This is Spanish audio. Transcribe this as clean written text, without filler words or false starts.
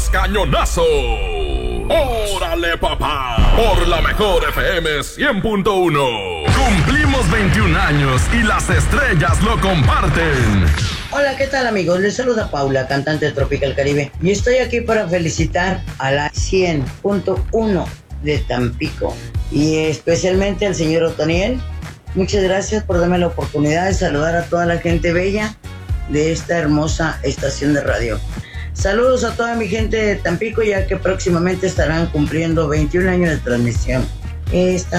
cañonazo. ¡Órale, papá! Por la mejor FM 100.1. Cumplimos 21 años y las estrellas lo comparten. Hola, ¿qué tal, amigos? Les saluda Paula, cantante de Tropical Caribe. Y estoy aquí para felicitar a la 100.1 de Tampico. Y especialmente al señor Otoniel. Muchas gracias por darme la oportunidad de saludar a toda la gente bella de esta hermosa estación de radio. Saludos a toda mi gente de Tampico, ya que próximamente estarán cumpliendo 21 años de transmisión. Esta